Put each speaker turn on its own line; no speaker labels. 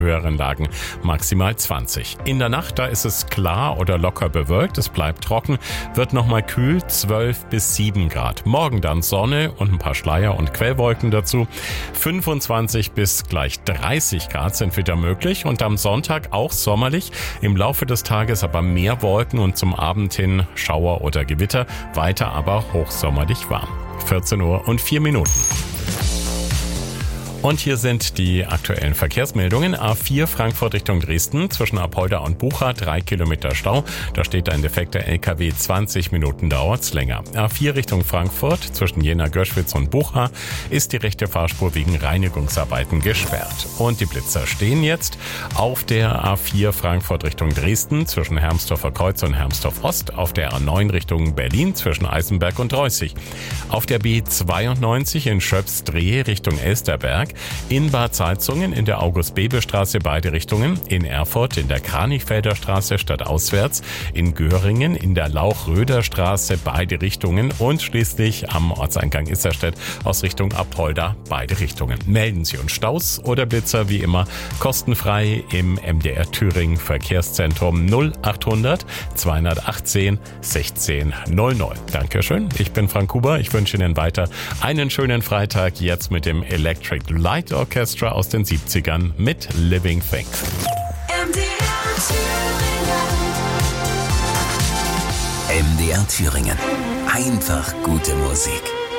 höheren Lagen maximal 20. In der Nacht, da ist es klar oder locker bewölkt, es bleibt trocken, wird nochmal kühl, 12 bis 7 Grad. Morgen dann Sonne und ein paar Schleier und Quellwolken dazu. 25 bis gleich 30 Grad sind wieder möglich und am Sonntag auch sommerlich. Im Laufe des Tages aber mehr Wolken und zum Abend hin Schauer oder Gewitter, weiter aber hochsommerlich warm. 14:04 Und hier sind die aktuellen Verkehrsmeldungen. A4 Frankfurt Richtung Dresden, zwischen Apolda und Bucha 3 Kilometer Stau. Da steht ein defekter LKW, 20 Minuten dauert's länger. A4 Richtung Frankfurt, zwischen Jena-Göschwitz und Bucha, ist die rechte Fahrspur wegen Reinigungsarbeiten gesperrt. Und die Blitzer stehen jetzt auf der A4 Frankfurt Richtung Dresden, zwischen Hermsdorfer Kreuz und Hermsdorf Ost, auf der A9 Richtung Berlin, zwischen Eisenberg und Reußig. Auf der B92 in Schöpfsdrehe Richtung Elsterberg, in Bad Salzungen in der August-Bebel-Straße beide Richtungen, in Erfurt in der Kranichfelder Straße stadtauswärts, in Göringen in der Lauch-Röder Straße beide Richtungen und schließlich am Ortseingang Isserstedt aus Richtung Apolda beide Richtungen. Melden Sie uns Staus oder Blitzer wie immer kostenfrei im MDR Thüringen Verkehrszentrum 0800 218 1600. Dankeschön, ich bin Frank Huber, ich wünsche Ihnen weiter einen schönen Freitag, jetzt mit dem Electric Light Orchestra aus den 70ern mit Living Thing.
MDR Thüringen. Einfach gute Musik.